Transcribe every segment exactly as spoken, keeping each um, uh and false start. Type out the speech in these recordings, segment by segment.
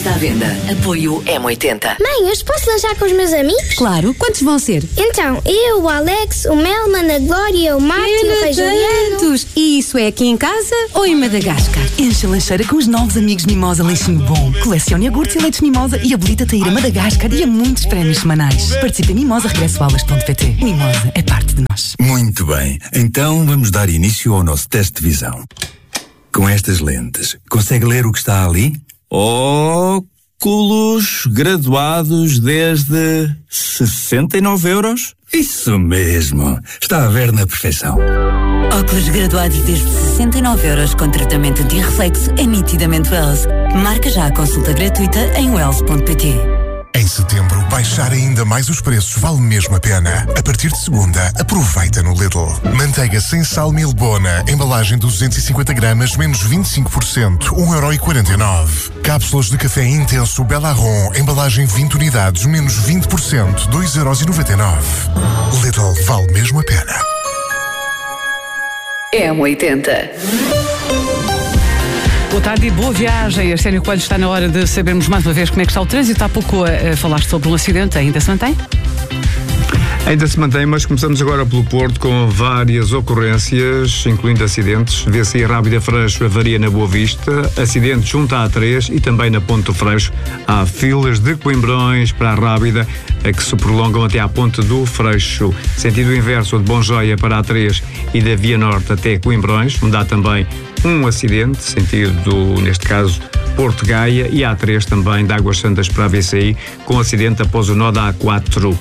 Música à venda. Apoio M oitenta. Mãe, hoje posso lanchar com os meus amigos? Claro, quantos vão ser? Então, eu, o Alex, o Melman, a Glória, o Márcio, o Rei Juliano. E isso é aqui em casa ou em Madagascar? Enche a lancheira com os novos amigos Mimosa Lanchinho Bom. Colecione iogurtes e leites Mimosa e habilita-te a ir a Madagascar e a muitos prémios semanais. Participe em mimosa regresso aulas ponto pt. Mimosa é parte de nós. Muito bem, então vamos dar início ao nosso teste de visão. Com estas lentes, consegue ler o que está ali? Óculos graduados desde sessenta e nove euros? Isso mesmo, está a ver na perfeição. Óculos graduados desde sessenta e nove euros com tratamento anti-reflexo é nitidamente Wells. Marca já a consulta gratuita em wells ponto pt. Em setembro, baixar ainda mais os preços vale mesmo a pena. A partir de segunda, aproveita no Lidl. Manteiga sem sal Milbona, embalagem de duzentos e cinquenta gramas, menos vinte e cinco por cento, um euro e quarenta e nove. Cápsulas de café intenso Belarron, embalagem vinte unidades, menos vinte por cento, dois euros e noventa e nove. Lidl, vale mesmo a pena. M oitenta. Boa tarde e boa viagem. Arsénio Coelho, está na hora de sabermos mais uma vez como é que está o trânsito. Há pouco uh, falaste sobre um acidente, ainda se mantém? Ainda se mantém, mas começamos agora pelo Porto com várias ocorrências, incluindo acidentes. Vê-se aí Rábida Freixo, avaria na Boa Vista, acidente junto à A três e também na Ponte do Freixo. Há filas de Coimbrões para a Rábida, a que se prolongam até à Ponte do Freixo. Sentido inverso de Bonjoia para a A três e da Via Norte até Coimbrões, onde há também um acidente, sentido, neste caso, Porto Gaia, e a A três também de Águas Santas para a V C I, com acidente após o nó da A quatro.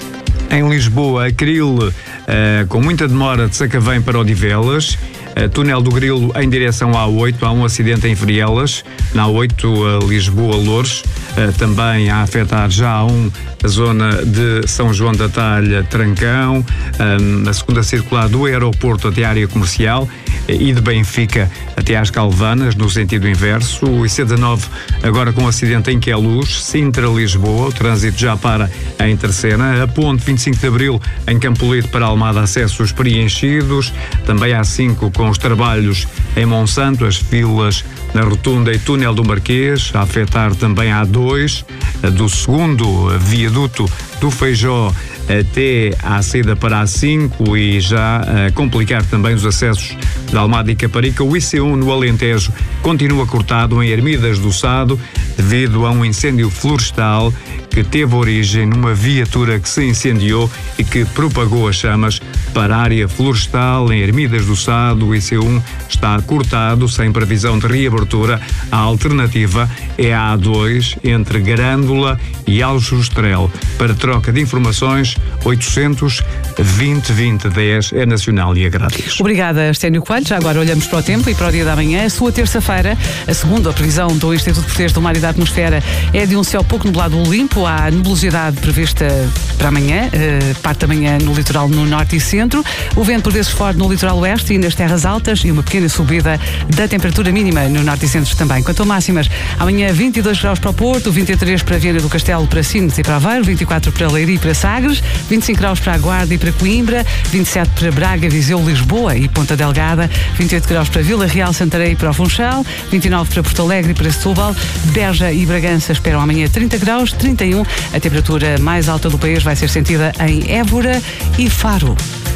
Em Lisboa, a Cril, uh, com muita demora de Sacavém para Odivelas. Uh, túnel do Grilo em direção à A oito, há um acidente em Frielas. Na A oito, uh, Lisboa-Loures. Uh, também a afetar já a um a zona de São João da Talha, Trancão. Um, a segunda circular do aeroporto até a área comercial. E de Benfica até às Calvanas, no sentido inverso. O I C dezanove, agora com acidente em Queluz, Sintra-Lisboa, o trânsito já para em Terceira. A ponte vinte e cinco de Abril, em Campolide para Almada, acessos preenchidos. Também há cinco com os trabalhos em Monsanto, as filas na Rotunda e Túnel do Marquês, a afetar também a A dois, do segundo viaduto do Feijó até à saída para a A cinco e já a complicar também os acessos de Almada e Caparica. O I C um no Alentejo continua cortado em Ermidas do Sado devido a um incêndio florestal que teve origem numa viatura que se incendiou e que propagou as chamas para a área florestal em Ermidas do Sado. O I C um está cortado, sem previsão de reabertura. A alternativa é a A dois entre Garândola e Aljustrel. Para troca de informações, oitocentos, vinte, vinte, dez é nacional e é grátis. Obrigada, Arsénio Coelho. Já agora olhamos para o tempo e para o dia da manhã. A sua terça-feira, a segunda previsão do Instituto Português do Mar e da Atmosfera é de um céu pouco nublado limpo. Há nebulosidade prevista para amanhã, eh, parte da manhã no litoral no norte e centro. O vento por vezes forte no litoral oeste e nas terras altas e uma pequena subida da temperatura mínima no norte e centro também. Quanto a máximas, amanhã vinte e dois graus para o Porto, vinte e três para Viana do Castelo, para Sines e para Aveiro, vinte e quatro para Leiria e para Sagres, vinte e cinco graus para a Guarda e para Coimbra, vinte e sete para Braga, Viseu, Lisboa e Ponta Delgada, vinte e oito graus para Vila Real, Santarém e para o Funchal, vinte e nove para Porto Alegre e para Setúbal, Beja e Bragança esperam amanhã trinta graus, trinta e um. A temperatura mais alta do país vai ser sentida em Évora e Faro.